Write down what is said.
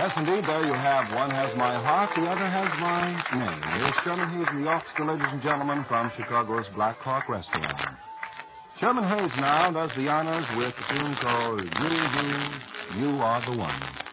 Yes, indeed. There you have One Has My Heart, the other has my name. Here's Sherman Hayes in the orchestra, ladies and gentlemen, from Chicago's Black Hawk Restaurant. Sherman Hayes now does the honors with the tune called You Are the One.